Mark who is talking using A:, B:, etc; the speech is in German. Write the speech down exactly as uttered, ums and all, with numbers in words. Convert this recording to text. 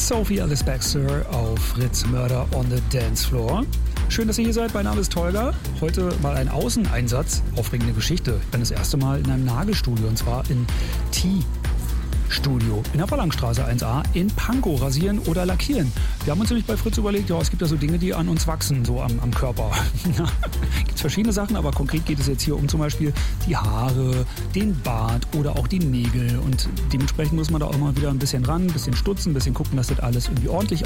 A: Sophie Alice Baxter auf Fritz Murder on the Dance Floor. Schön, dass ihr hier seid. Mein Name ist Tolga. Heute mal ein Außeneinsatz. Aufregende Geschichte. Ich bin das erste Mal in einem Nagelstudio und zwar in T. Studio in der Verlangstraße eins a in Pankow rasieren oder lackieren. Wir haben uns nämlich bei Fritz überlegt, ja, es gibt ja so Dinge, die an uns wachsen, so am, am Körper. Gibt verschiedene Sachen, aber konkret geht es jetzt hier um zum Beispiel die Haare, den Bart oder auch die Nägel und dementsprechend muss man da auch mal wieder ein bisschen ran, ein bisschen stutzen, ein bisschen gucken, dass das alles irgendwie ordentlich